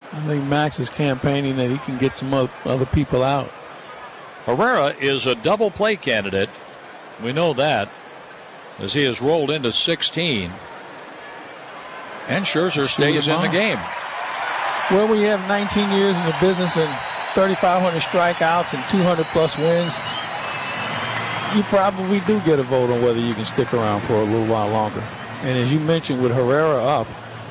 I think Max is campaigning that he can get some other people out. Herrera is a double play candidate. We know that, as he has rolled into 16. And Scherzer stays in the game. Well, when you have 19 years in the business and 3,500 strikeouts and 200-plus wins, you probably do get a vote on whether you can stick around for a little while longer. And as you mentioned, with Herrera up,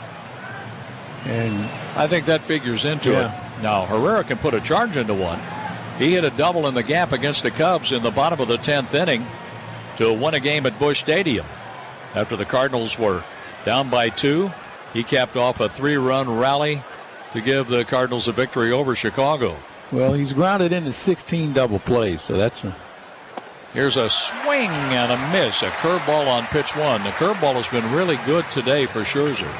and I think that figures into it. Now, Herrera can put a charge into one. He hit a double in the gap against the Cubs in the bottom of the 10th inning to win a game at Busch Stadium. After the Cardinals were down by 2, he capped off a 3-run rally to give the Cardinals a victory over Chicago. Well, he's grounded into 16 double plays, so that's a... Here's a swing and a miss, a curveball on pitch 1. The curveball has been really good today for Scherzer.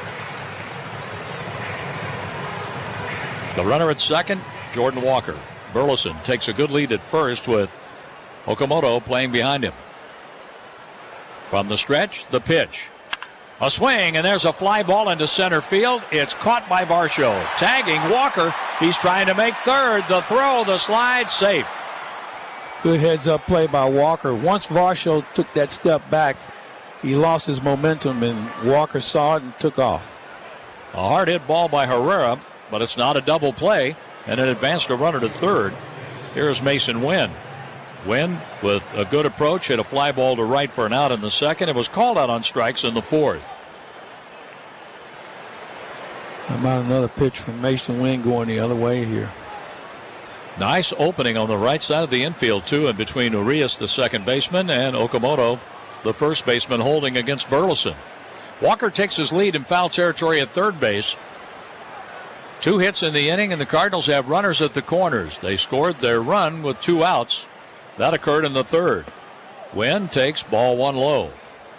The runner at second, Jordan Walker. Burleson takes a good lead at first with Okamoto playing behind him. From the stretch, the pitch. A swing, and there's a fly ball into center field. It's caught by Varsho. Tagging Walker. He's trying to make third. The throw, the slide, safe. Good heads-up play by Walker. Once Varsho took that step back, he lost his momentum, and Walker saw it and took off. A hard hit ball by Herrera, but it's not a double play, and it advanced a runner to third. Here's Mason Wynn. Wynn with a good approach, hit a fly ball to right for an out in the second. It was called out on strikes in the fourth. How about another pitch from Mason Wynn going the other way here? Nice opening on the right side of the infield, too, in between Urias, the second baseman, and Okamoto, the first baseman, holding against Burleson. Walker takes his lead in foul territory at third base. 2 hits in the inning, and the Cardinals have runners at the corners. They scored their run with 2 outs. That occurred in the third. Wynn takes ball 1 low.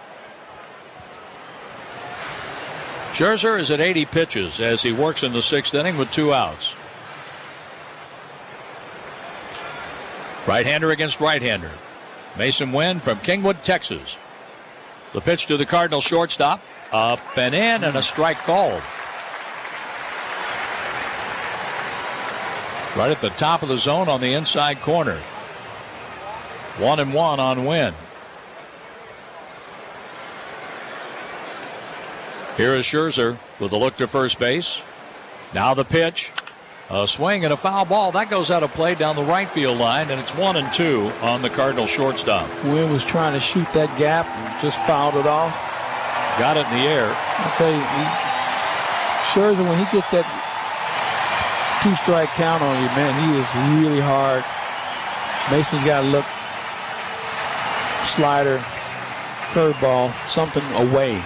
Scherzer is at 80 pitches as he works in the 6th inning with 2 outs. Right-hander against right-hander. Mason Wynn from Kingwood, Texas. The pitch to the Cardinal shortstop. Up and in, and a strike called. Right at the top of the zone on the inside corner. 1-1 on Wynn. Here is Scherzer with a look to first base. Now the pitch. A swing and a foul ball. That goes out of play down the right field line, and it's 1-2 on the Cardinal shortstop. Wynn was trying to shoot that gap and just fouled it off. Got it in the air. I'll tell you, Scherzer, when he gets that 2-strike count on you, man, he is really hard. Mason's got to look. Slider, curveball, something away.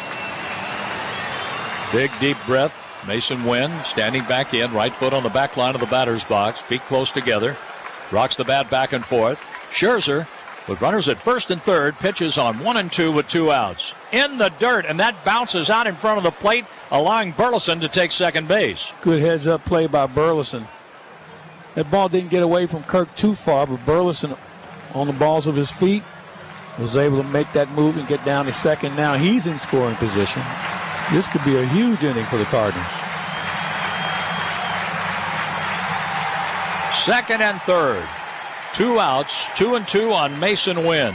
Big deep breath. Mason Wynn standing back in, right foot on the back line of the batter's box, feet close together, rocks the bat back and forth. Scherzer with runners at first and third, pitches on 1-2 with 2 outs. In the dirt, and that bounces out in front of the plate, allowing Burleson to take second base. Good heads-up play by Burleson. That ball didn't get away from Kirk too far, but Burleson, on the balls of his feet, was able to make that move and get down to second. Now he's in scoring position. This could be a huge inning for the Cardinals. Second and third. 2 outs, 2-2 on Mason Wynn.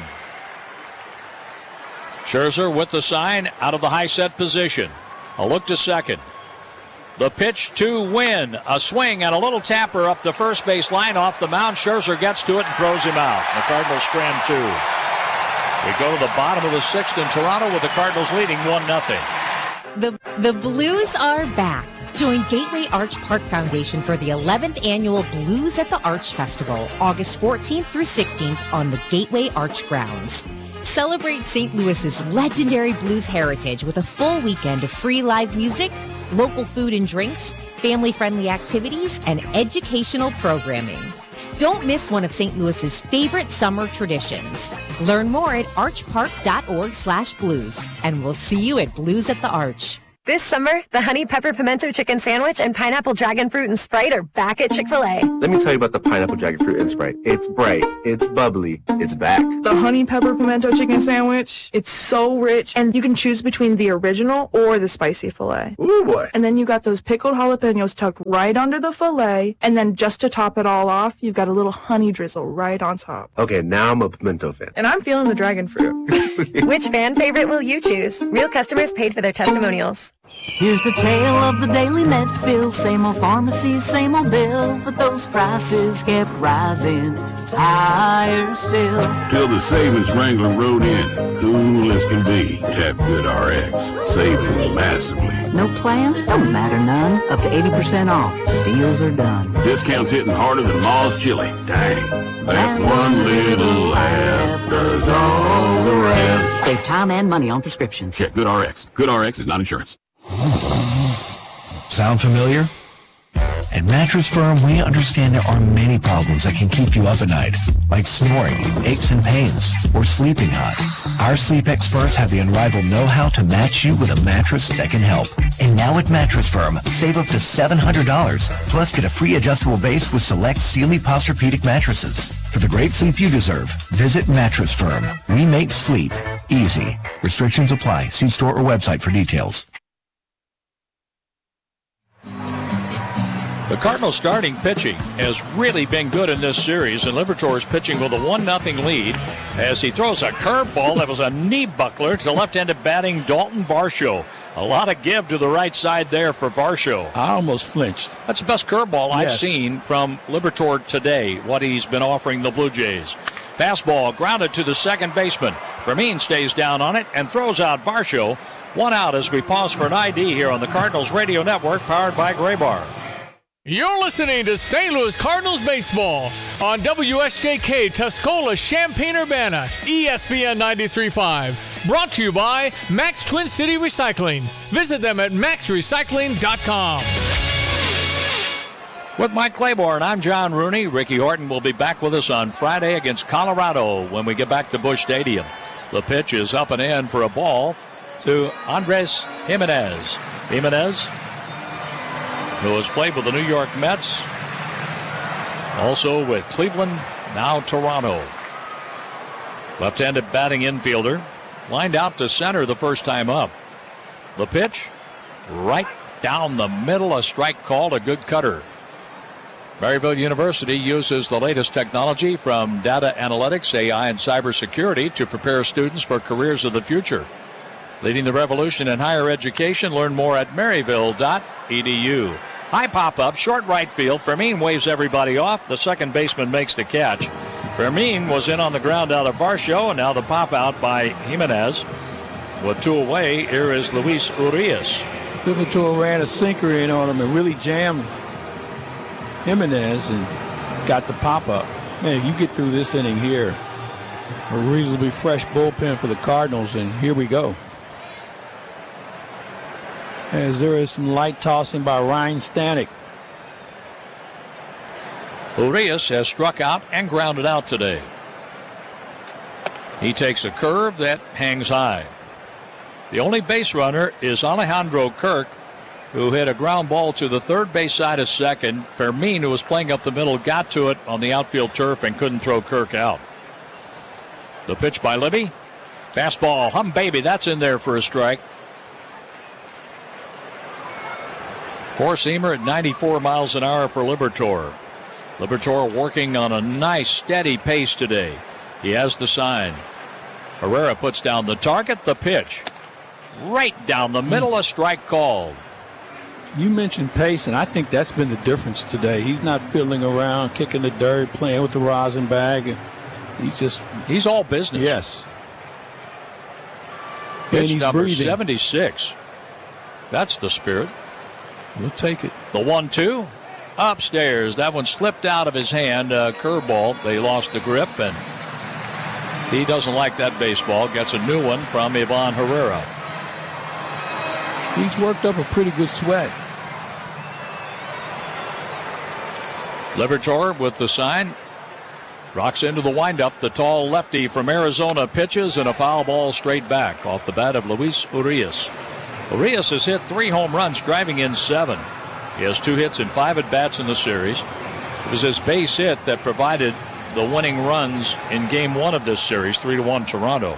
Scherzer with the sign out of the high set position. A look to second. The pitch to Wynn. A swing and a little tapper up the first base line off the mound. Scherzer gets to it and throws him out. The Cardinals strand 2. We go to the bottom of the 6th in Toronto with the Cardinals leading 1-0. The Blues are back. Join Gateway Arch Park Foundation for the 11th annual Blues at the Arch Festival, August 14th through 16th on the Gateway Arch grounds. Celebrate St. Louis's legendary blues heritage with a full weekend of free live music, local food and drinks, family-friendly activities, and educational programming. Don't miss one of St. Louis's favorite summer traditions. Learn more at archpark.org/blues, and we'll see you at Blues at the Arch. This summer, the Honey Pepper Pimento Chicken Sandwich and Pineapple Dragon Fruit and Sprite are back at Chick-fil-A. Let me tell you about the Pineapple Dragon Fruit and Sprite. It's bright, it's bubbly, it's back. The Honey Pepper Pimento Chicken Sandwich, it's so rich, and you can choose between the original or the spicy filet. Ooh, boy. And then you got those pickled jalapenos tucked right under the filet, and then just to top it all off, you've got a little honey drizzle right on top. Okay, now I'm a pimento fan. And I'm feeling the dragon fruit. Which fan favorite will you choose? Real customers paid for their testimonials. Here's the tale of the daily Medfield. Same old pharmacy, same old bill, but those prices kept rising higher still. Till the savings Wrangler rode in, cool as can be. Tap Good RX, saving massively. No plan? Don't matter none. Up to 80% off. Deals are done. Discounts hitting harder than Ma's chili. Dang. That one little laugh does all the rest. Save time and money on prescriptions. Check Good RX. Good RX is not insurance. Sound familiar? At Mattress Firm, we understand there are many problems that can keep you up at night, like snoring, aches and pains, or sleeping hot. Our sleep experts have the unrivaled know-how to match you with a mattress that can help. And now at Mattress Firm, save up to $700, plus get a free adjustable base with select Sealy Posturepedic mattresses. For the great sleep you deserve, visit Mattress Firm. We make sleep easy. Restrictions apply. See store or website for details. The Cardinals starting pitching has really been good in this series, and Liberatore is pitching with a 1-0 lead as he throws a curveball that was a knee buckler to left-handed batting Dalton Varsho. A lot of give to the right side there for Varsho. I almost flinched. That's the best curveball I've seen from Liberatore today, what he's been offering the Blue Jays. Fastball grounded to the second baseman. Fermin stays down on it and throws out Varsho. One out as we pause for an ID here on the Cardinals Radio Network, powered by Graybar. You're listening to St. Louis Cardinals baseball on WSJK Tuscola, Champaign-Urbana, ESPN 93.5. Brought to you by Max Twin City Recycling. Visit them at maxrecycling.com. With Mike Claiborne, I'm John Rooney. Ricky Horton will be back with us on Friday against Colorado when we get back to Busch Stadium. The pitch is up and in for a ball to Andres Jimenez. Jimenez, who has played with the New York Mets, also with Cleveland, now Toronto. Left-handed batting infielder, lined out to center the first time up. The pitch, right down the middle, a strike called, a good cutter. Maryville University uses the latest technology from data analytics, AI, and cybersecurity to prepare students for careers of the future. Leading the revolution in higher education, learn more at maryville.edu. High pop-up, short right field. Fermin waves everybody off. The second baseman makes the catch. Fermin was in on the ground out of Varsho, and now the pop-out by Jimenez. With two away, here is Luis Urias. Liberatore ran a sinker in on him and really jammed Jimenez and got the pop-up. Man, if you get through this inning here, a reasonably fresh bullpen for the Cardinals, and here we go. As there is some light tossing by Ryan Stanek. Urias has struck out and grounded out today. He takes a curve that hangs high. The only base runner is Alejandro Kirk, who hit a ground ball to the third base side of second. Fermin, who was playing up the middle, got to it on the outfield turf and couldn't throw Kirk out. The pitch by Libby. Fastball, hum baby, that's in there for a strike. Four-seamer at 94 miles an hour for Liberatore. Liberatore working on a nice, steady pace today. He has the sign. Herrera puts down the target, the pitch. Right down the middle, a strike called. You mentioned pace, and I think that's been the difference today. He's not fiddling around, kicking the dirt, playing with the rosin bag. He's all business. Yes. Pitch number 76. That's the spirit. We'll take it. The 1-2 upstairs. That one slipped out of his hand. Curveball. They lost the grip, and he doesn't like that baseball. Gets a new one from Ivan Herrera. He's worked up a pretty good sweat. Liberatore with the sign. Rocks into the windup. The tall lefty from Arizona pitches, and a foul ball straight back off the bat of Luis Urias. Urias has hit 3 home runs, driving in 7. He has 2 hits and 5 at-bats in the series. It was his base hit that provided the winning runs in Game 1 of this series, 3-1 Toronto.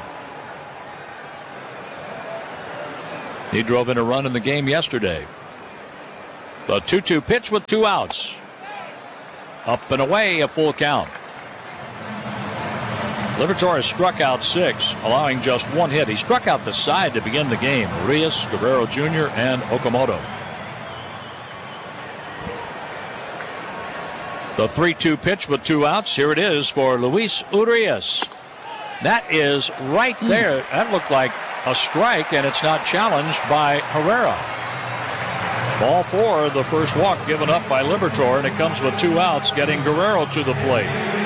He drove in a run in the game yesterday. The 2-2 pitch with 2 outs. Up and away, a full count. Liberatore has struck out 6, allowing just 1 hit. He struck out the side to begin the game. Urias, Guerrero Jr., and Okamoto. The 3-2 pitch with 2 outs. Here it is for Luis Urias. That is right there. That looked like a strike, and it's not challenged by Herrera. Ball 4, the first walk given up by Liberatore, and it comes with 2 outs, getting Guerrero to the plate.